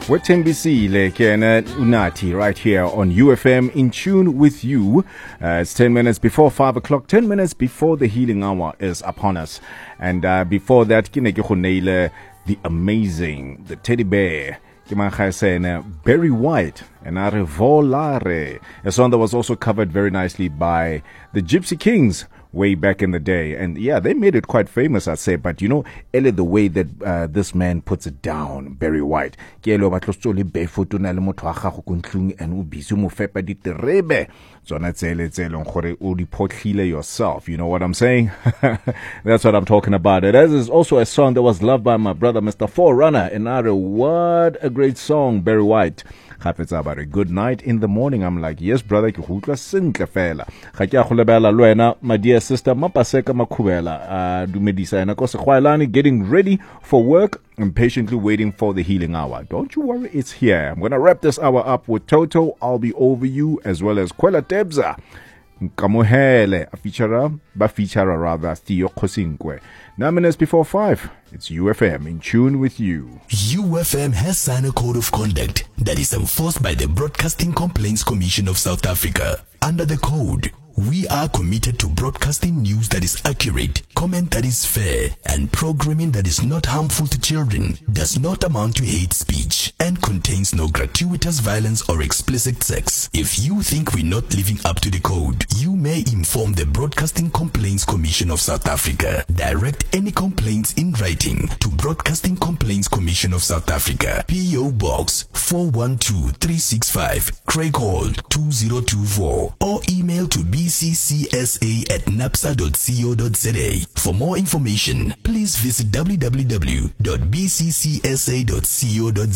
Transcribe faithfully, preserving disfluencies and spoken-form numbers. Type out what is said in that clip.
We're Tembisile Kena Unati right here on U F M, in tune with you. Uh, it's ten minutes before five o'clock, ten minutes before the healing hour is upon us. And uh, before that, the amazing, the teddy bear, Barry White, and Are Volare, a song that was also covered very nicely by the Gypsy Kings way back in the day. And yeah, they made it quite famous, I'd say. But you know, Ellie, the way that uh, this man puts it down, Barry White, and yourself. You know what I'm saying? That's what I'm talking about. It is also a song that was loved by my brother, Mister Forerunner. And what a great song, Barry White. It's about a good night in the morning. I'm like, yes, brother, ke go utlwa sentle fela. Ga ke a go lebela le wena, my dear sister, mapaseka makhubela. Uh, dumedisa ena ko segwaelane, getting ready for work and patiently waiting for the healing hour. Don't you worry, it's here. I'm going to wrap this hour up with Toto, I'll Be Over You, as well as Kwela Tebza. Kamohele, a feature, ba feature rather, Theo Kosinkwe. Nine minutes before five, it's U F M, in tune with you. U F M has signed a code of conduct that is enforced by the Broadcasting Complaints Commission of South Africa. Under the code, we are committed to broadcasting news that is accurate, comment that is fair, and programming that is not harmful to children, does not amount to hate speech, and contains no gratuitous violence or explicit sex. If you think we're not living up to the code, you may inform the Broadcasting Complaints Commission of South Africa. Direct any complaints in writing to Broadcasting Complaints Commission of South Africa, P O Box four one two three six five, Craig Hall two zero two four, or email to b c c s a at napsa dot co dot z a. For more information, please visit w w w dot b c c s a dot co dot z a.